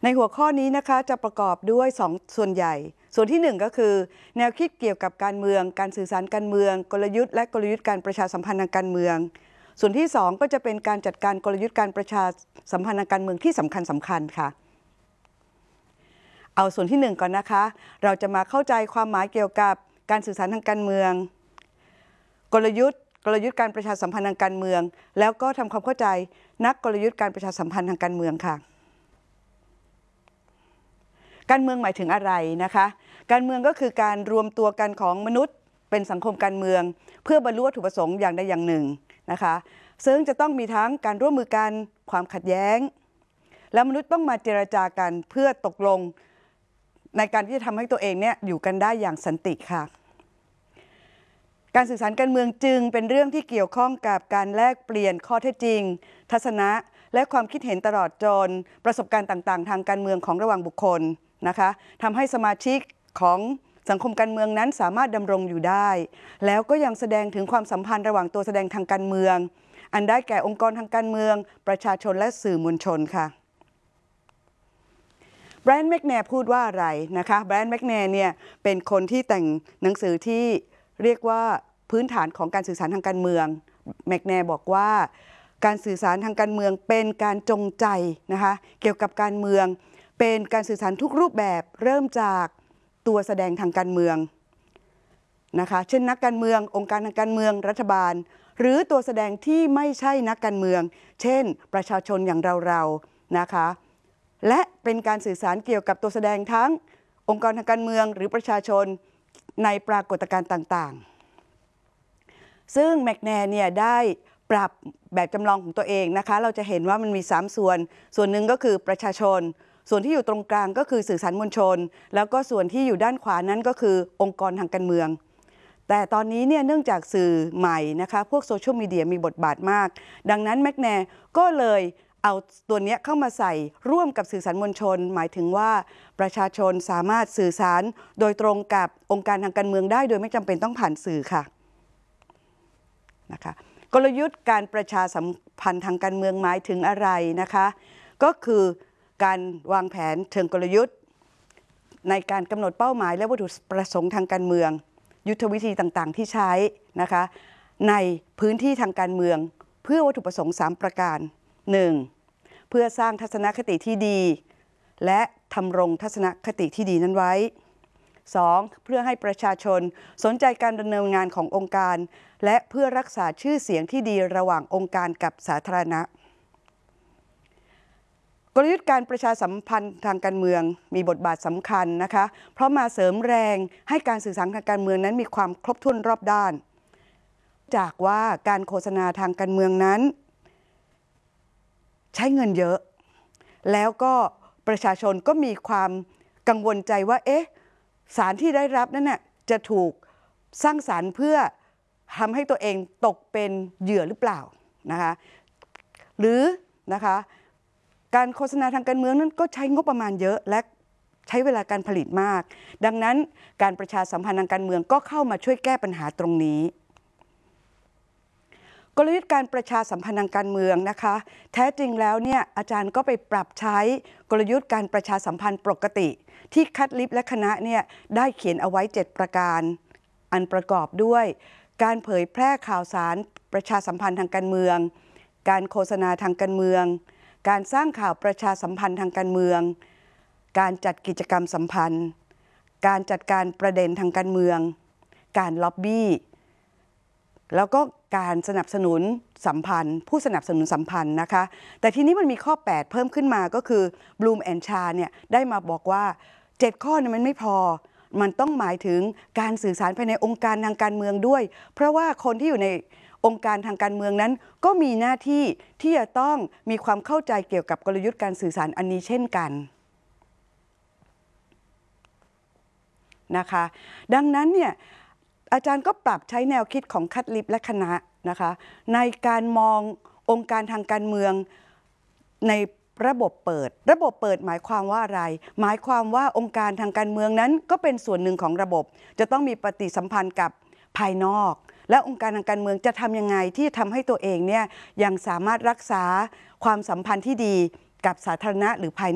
ในหัวข้อนี้นะคะจะประกอบด้วย2ส่วนใหญ่ส่วนที่1ก็คือแนวคิดเกี่ยวกับการเมืองการสื่อสารการเมืองกลยุทธ์และกลยุทธ์การประชาสัมพันธ์ทางการเมืองส่วนที่2ก็จะเป็นการจัดการกลยุทธ์การประชาสัมพันธ์ทางการเมืองที่สำคัญค่ะเอาส่วนที่1ก่อนนะคะเราจะมาเข้าใจความหมายเกี่ยวกับการสื่อสารทางการเมืองกลยุทธ์การประชาสัมพันธ์ทางการเมืองแล้วก็ทำความเข้าใจนักกลยุทธ์การประชาสัมพันธ์ทางการเมืองค่ะการเมืองหมายถึงอะไรนะคะการเมืองก็คือการรวมตัวกันของมนุษย์เป็นสังคมการเมืองเพื่อบรรลุวัตถุประสงค์อย่างใดอย่างหนึ่งนะคะซึ่งจะต้องมีทั้งการร่วมมือกันความขัดแย้งและมนุษย์ต้องมาเจรจากันเพื่อตกลงในการที่จะทำให้ตัวเองเนี่ยอยู่กันได้อย่างสันติค่ะการสื่อสารการเมืองจึงเป็นเรื่องที่เกี่ยวข้องกับการแลกเปลี่ยนข้อเท็จจริงทัศนะและความคิดเห็นตลอดจนประสบการณ์ต่างๆทางการเมืองของระหว่างบุคคลนะคะทำให้สมาชิกของสังคมการเมืองนั้นสามารถดำรงอยู่ได้แล้วก็ยังแสดงถึงความสัมพันธ์ระหว่างตัวแสดงทางการเมืองอันได้แก่องค์กรทางการเมืองประชาชนและสื่อมวลชนค่ะแบรนด์แมคแนร์พูดว่าอะไรนะคะแบรนด์แมคแนร์เนี่ยเป็นคนที่แต่งหนังสือที่เรียกว่าพื้นฐานของการสื่อสารทางการเมืองแมคแนร์บอกว่าการสื่อสารทางการเมืองเป็นการจงใจนะคะเกี่ยวกับการเมืองเป็นการสื่อสารทุกรูปแบบเริ่มจากตัวแสดงทางการเมืองนะคะเช่นนักการเมืององค์การทางการเมืองรัฐบาลหรือตัวแสดงที่ไม่ใช่นักการเมืองเช่นประชาชนอย่างเรานะคะและเป็นการสื่อสารเกี่ยวกับตัวแสดงทั้งองค์กรทางการเมืองหรือประชาชนในปรากฏการณ์ต่างๆซึ่งแมคแนร์เนี่ยได้ปรับแบบจำลองของตัวเองนะคะเราจะเห็นว่ามันมี3ส่วนหนึ่งก็คือประชาชนส่วนที่อยู่ตรงกลางก็คือสื่อสารมวลชนแล้วก็ส่วนที่อยู่ด้านขวานั้นก็คือองค์กรทางการเมืองแต่ตอนนี้เนี่ยเนื่องจากสื่อใหม่นะคะพวกโซเชียลมีเดียมีบทบาทมากดังนั้นแมคแนร์ก็เลยเอาตัวนี้เข้ามาใส่ร่วมกับสื่อสารมวลชนหมายถึงว่าประชาชนสามารถสื่อสารโดยตรงกับองค์การทางการเมืองได้โดยไม่จำเป็นต้องผ่านสื่อค่ะนะคะกลยุทธ์การประชาสัมพันธ์ทางการเมืองหมายถึงอะไรนะคะก็คือการวางแผนเชิงกลยุทธ์ในการกำหนดเป้าหมายและวัตถุประสงค์ทางการเมืองยุทธวิธีต่างๆที่ใช้นะคะในพื้นที่ทางการเมืองเพื่อวัตถุประสงค์3ประการ 1. เพื่อสร้างทัศนคติที่ดีและทำรงทัศนคติที่ดีนั้นไว้ 2. เพื่อให้ประชาชนสนใจการดำเนินงานขององค์การและเพื่อรักษาชื่อเสียงที่ดีระหว่างองค์การกับสาธารณะกลยุทธ์การประชาสัมพันธ์ทางการเมืองมีบทบาทสำคัญนะคะเพราะมาเสริมแรงให้การสื่อสารทางการเมืองนั้นมีความครบถ้วนรอบด้านจากว่าการโฆษณาทางการเมืองนั้นใช้เงินเยอะแล้วก็ประชาชนก็มีความกังวลใจว่าสารที่ได้รับนั้นน่ะจะถูกสร้างสรรค์เพื่อทำให้ตัวเองตกเป็นเหยื่อหรือเปล่านะคะหรือนะคะการโฆษณาทางการเมืองนั้นก็ใช้งบประมาณเยอะและใช้เวลาการผลิตมากดังนั้นการประชาสัมพันธ์ทางการเมืองก็เข้ามาช่วยแก้ปัญหาตรงนี้กลยุทธ์การประชาสัมพันธ์ทางการเมืองนะคะแท้จริงแล้วเนี่ยอาจารย์ก็ไปปรับใช้กลยุทธ์การประชาสัมพันธ์ปกติที่คัดลิฟและคณะเนี่ยได้เขียนเอาไว้7ประการอันประกอบด้วยการเผยแพร่ข่าวสารประชาสัมพันธ์ทางการเมืองการโฆษณาทางการเมืองการสร้างข่าวประชาสัมพันธ์ทางการเมืองการจัดกิจกรรมสัมพันธ์การจัดการประเด็นทางการเมืองการล็อบบี้แล้วก็การสนับสนุนสัมพันธ์ผู้สนับสนุนสัมพันธ์นะคะแต่ทีนี้มันมีข้อ8เพิ่มขึ้นมาก็คือบลูมแอนชาเนี่ยได้มาบอกว่า7ข้อเนี่ยมันไม่พอมันต้องหมายถึงการสื่อสารภายในองค์การทางการเมืองด้วยเพราะว่าคนที่อยู่ในองค์การทางการเมืองนั้นก็มีหน้าที่ที่จะต้องมีความเข้าใจเกี่ยวกับกลยุทธ์การสื่อสารอันนี้เช่นกันนะคะดังนั้นเนี่ยอาจารย์ก็ปรับใช้แนวคิดของคัดลิฟและคณะนะคะในการมององค์การทางการเมืองในระบบเปิดหมายความว่าอะไรหมายความว่าองค์การทางการเมืองนั้นก็เป็นส่วนหนึ่งของระบบจะต้องมีปฏิสัมพันธ์กับภายนอกและองค์การทางการเมืองจะทำยังไงที่ทำให้ตัวเองเนี่ยยังสามารถรักษาความสัมพันธ์ที่ดีกับสาธารณะหรือภาย